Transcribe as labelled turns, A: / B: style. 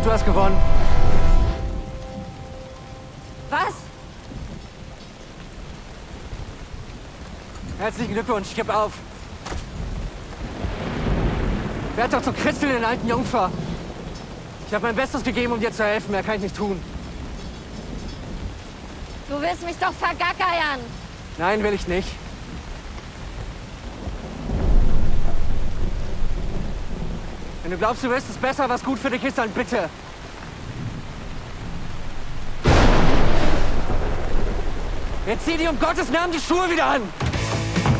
A: Gut, du hast gewonnen.
B: Was?
A: Herzlichen Glückwunsch, ich gebe auf. Werd doch zu Christel, den alten Jungfer. Ich habe mein Bestes gegeben, um dir zu helfen. Mehr kann ich nicht tun.
B: Du willst mich doch vergackeiern.
A: Nein, will ich nicht. Wenn du glaubst, du wirst es besser, was gut für dich ist, dann bitte. Jetzt zieh dir um Gottes Namen die Schuhe wieder an!